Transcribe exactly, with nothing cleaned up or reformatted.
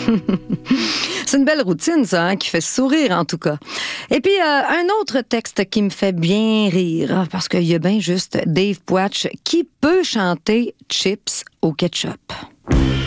C'est une belle routine, ça, hein, qui fait sourire, en tout cas. Et puis, euh, un autre texte qui me fait bien rire, parce qu'il y a bien juste Dave Poitch qui peut chanter Chips au ketchup.